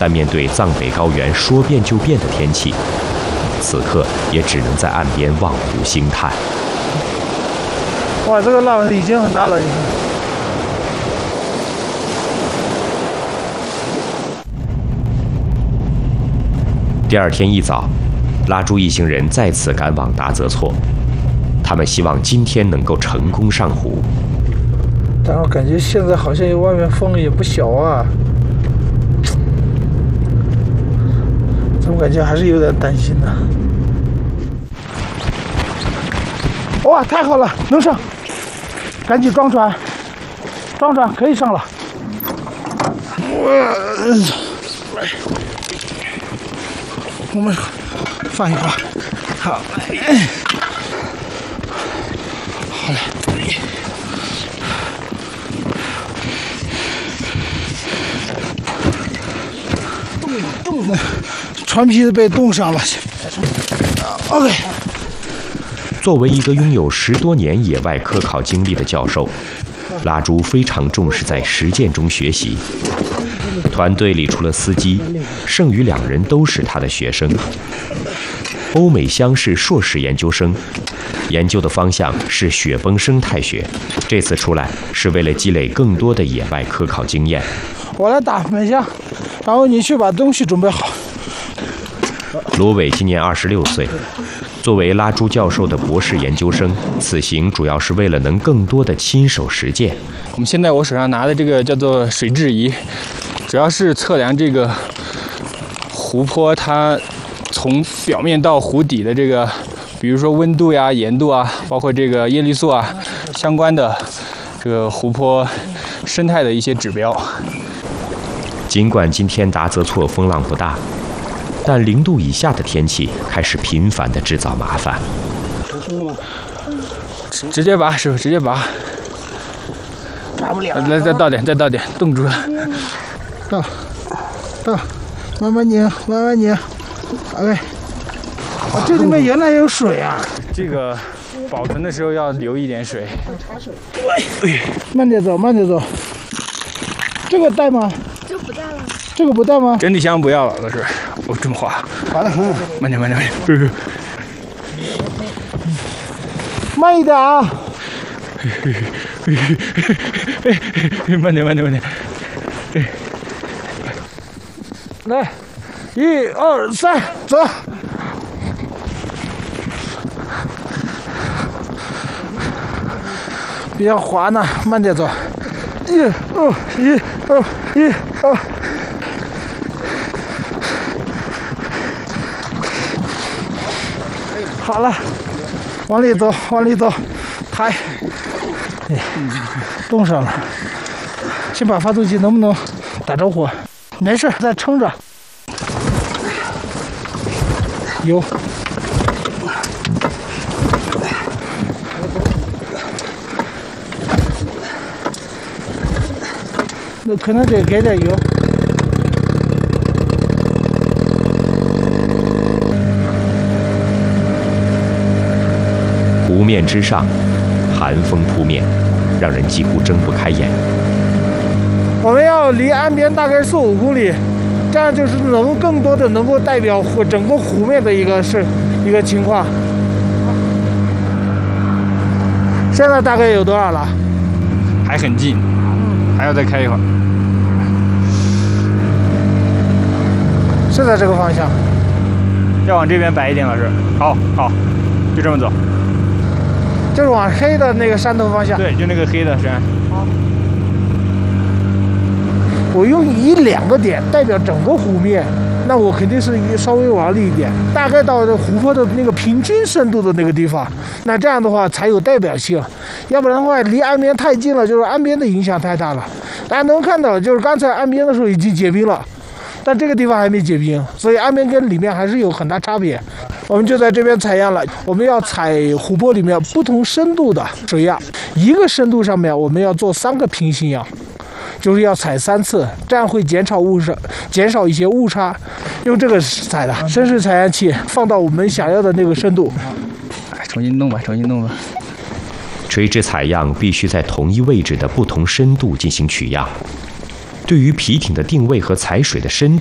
但面对藏北高原说变就变的天气，此刻也只能在岸边望湖兴叹。 哇，这个浪已经很大了，已经。 第二天一早，拉朱一行人再次赶往达泽措，他们希望今天能够成功上湖。 但我感觉现在好像外面风也不小啊，怎么感觉还是有点担心呢？哇，太好了，能上，赶紧装船，装船可以上了。我们放一放，好，好嘞。冻的，船皮被冻上了。OK。 作为一个拥有10多年野外科考经历的教授，拉朱非常重视在实践中学习。团队里除了司机，剩余2人都是他的学生。欧美香是硕士研究生，研究的方向是雪崩生态学。这次出来是为了积累更多的野外科考经验。 我来打门香，然后你去把东西准备好。 罗伟今年26岁，作为拉朱教授的博士研究生，此行主要是为了能更多的亲手实践。 我们现在我手上拿的这个叫做水质仪，主要是测量这个湖泊它从表面到湖底的这个，比如说温度呀、盐度啊，包括这个叶绿素啊相关的这个湖泊生态的一些指标。 尽管今天达泽措风浪不大，但0度以下的天气开始频繁地制造麻烦。 直接拔，师傅，直接拔。 拔不了。 来，再倒点，冻住了。 倒，慢慢拧，慢慢拧。OK。这里面原来有水啊！ 这个保存的时候要留一点水。 慢点走，慢点走。这个带吗？ 这不带了。 这个不带吗？ 整体箱不要了，老师。哦，这么滑。 滑得很。 慢点。 慢一点啊！ 慢点。 来，1、2、3，走。比较滑呢，慢点走。1、2。好了，往里走，抬。冻上了，先把发动机能不能打着火？没事，再撑着。油。那可能得给点油。 湖面之上，寒风扑面，让人几乎睁不开眼。 我们要离岸边大概4-5公里，这样就是更多的能够代表整个湖面的一个情况。现在大概有多少了？ 还很近，还要再开一会儿。 是在这个方向。 要往这边摆一点，老师。好，就这么走。 就是往黑的那个山头方向。 对，就那个黑的山。 好。我用1-2个点代表整个湖面，那我肯定是稍微往里一点，大概到湖泊的那个平均深度的那个地方。那这样的话才有代表性，要不然的话离岸边太近了，就是岸边的影响太大了。大家能看到，就是刚才岸边的时候已经结冰了，但这个地方还没结冰，所以岸边跟里面还是有很大差别。我们就在这边采样了，我们要采湖泊里面不同深度的水样，一个深度上面我们要做3个平行样，就是要采3次，这样会减少一些误差。用这个采的深水采样器放到我们想要的那个深度。 重新弄吧。 垂直采样必须在同一位置的不同深度进行取样。对于皮艇的定位和采水的深度